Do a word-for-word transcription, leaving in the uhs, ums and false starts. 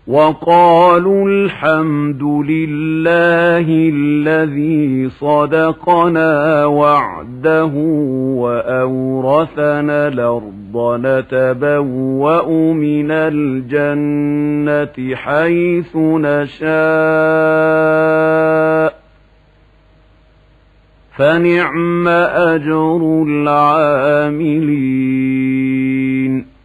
وقالوا الحمد لله الذي صدقنا وعده وأورثنا الأرض نتبوأ من الجنة حيث نشاء فنعم أجر العاملين